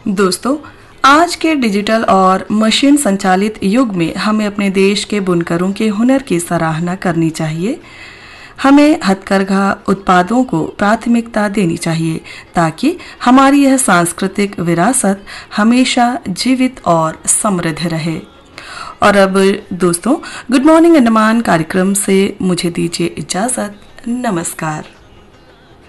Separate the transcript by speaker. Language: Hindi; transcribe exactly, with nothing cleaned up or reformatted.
Speaker 1: दोस्तों, आज के डिजिटल और मशीन संचालित युग में हमें अपने देश के बुनकरों के हुनर की सराहना करनी चाहिए। हमें हथकरघा उत्पादों को प्राथमिकता देनी चाहिए ताकि हमारी यह सांस्कृतिक विरासत हमेशा जीवित और समृद्ध रहे। और अब दोस्तों, गुड मॉर्निंग अंडमान कार्यक्रम से मुझे दीजिए इजाजत। नमस्कार।